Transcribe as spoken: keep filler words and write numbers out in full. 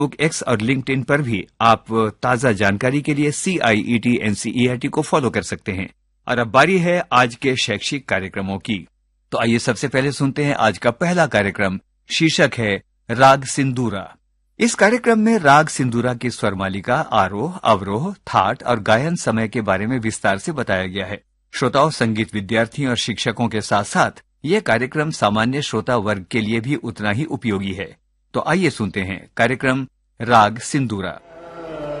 Facebook, x और LinkedIn पर भी आप ताजा जानकारी के लिए सी आई E T N C E R T को फॉलो कर सकते हैं। और अब बारी है आज के शैक्षिक कार्यक्रमों की। तो आइए सबसे पहले सुनते हैं आज का पहला कार्यक्रम। शीर्षक है राग सिंदूरा। इस कार्यक्रम में राग सिंदूरा की स्वरमालिका, आरोह, अवरोह, थाट और गायन समय के बारे में विस्तार से बताया गया है। श्रोताओं, संगीत विद्यार्थियों और शिक्षकों के साथ साथ यह कार्यक्रम सामान्य श्रोता वर्ग के लिए भी उतना ही उपयोगी है। तो आइए सुनते हैं कार्यक्रम राग सिंदूरा।